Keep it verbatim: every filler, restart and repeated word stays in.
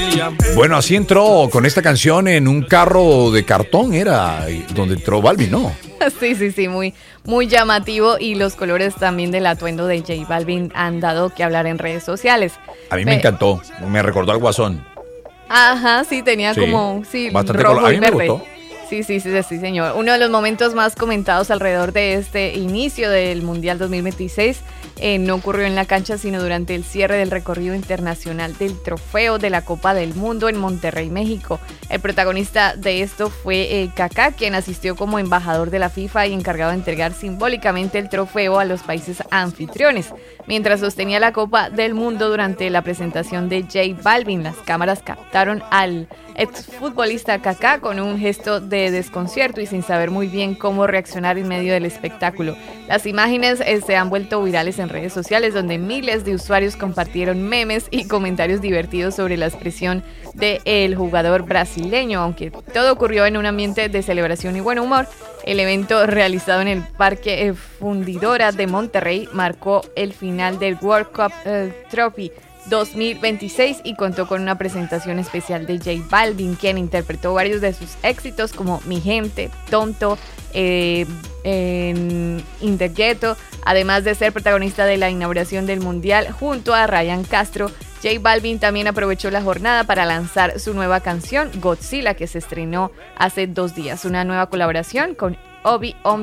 Bueno, así entró con esta canción en un carro de cartón, era donde entró Balvin, ¿no? Sí, sí, sí, muy, muy llamativo, y los colores también del atuendo de J Balvin han dado que hablar en redes sociales. A mí me Pe- encantó, me recordó al Guasón. Ajá, sí, tenía Sí, como, sí, bastante rojo color. A y mí me verde. gustó. Sí, sí, sí, sí, señor. Uno de los momentos más comentados alrededor de este inicio del Mundial dos mil veintiséis eh, no ocurrió en la cancha, sino durante el cierre del recorrido internacional del trofeo de la Copa del Mundo en Monterrey, México. El protagonista de esto fue eh, Kaká, quien asistió como embajador de la FIFA y encargado de entregar simbólicamente el trofeo a los países anfitriones. Mientras sostenía la Copa del Mundo durante la presentación de J Balvin, las cámaras captaron al exfutbolista Kaká con un gesto de desconcierto y sin saber muy bien cómo reaccionar en medio del espectáculo. Las imágenes eh, se han vuelto virales en redes sociales, donde miles de usuarios compartieron memes y comentarios divertidos sobre la expresión del jugador brasileño. Aunque todo ocurrió en un ambiente de celebración y buen humor, el evento realizado en el Parque eh, Fundidora de Monterrey marcó el final del World Cup eh, Trophy dos mil veintiséis y contó con una presentación especial de J Balvin, quien interpretó varios de sus éxitos como Mi Gente, Tonto, eh, en In the Ghetto, además de ser protagonista de la inauguración del Mundial junto a Ryan Castro. J Balvin también aprovechó la jornada para lanzar su nueva canción Godzilla, que se estrenó hace dos días, una nueva colaboración con Obi On